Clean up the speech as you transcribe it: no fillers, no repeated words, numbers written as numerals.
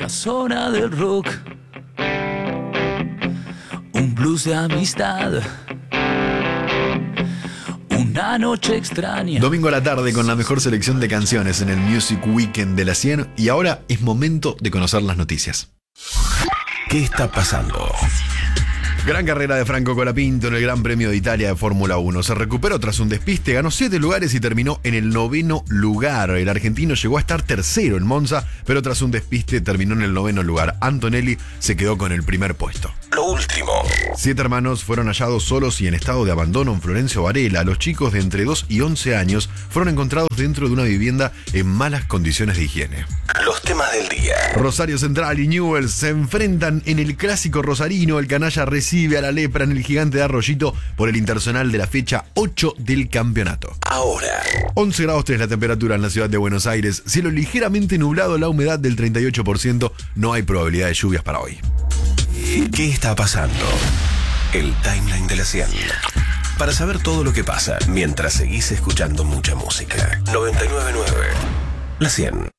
casona del rock, un blues de amistad, una noche extraña. Domingo a la tarde con la mejor selección de canciones en el Music Weekend de la 100 y ahora es momento de conocer las noticias. ¿Qué está pasando? Gran carrera de Franco Colapinto en el Gran Premio de Italia de Fórmula 1. Se recuperó tras un despiste, ganó 7 lugares y terminó en el 9º lugar. El argentino llegó a estar tercero en Monza, pero tras un despiste terminó en el 9º lugar. Antonelli se quedó con el primer puesto. Lo último. 7 hermanos fueron hallados solos y en estado de abandono en Florencio Varela. Los chicos de entre 2 y 11 años fueron encontrados dentro de una vivienda en malas condiciones de higiene. Los temas del día. Rosario Central y Newell's se enfrentan en el clásico rosarino. El canalla recibe a la Lepra en el Gigante de Arroyito por el internacional de la fecha 8 del campeonato. Ahora. 11 grados 3 la temperatura en la ciudad de Buenos Aires. Cielo ligeramente nublado, la humedad del 38%. No hay probabilidad de lluvias para hoy. ¿Qué está pasando? El timeline de la 100. Para saber todo lo que pasa mientras seguís escuchando mucha música. 99.9. La 100.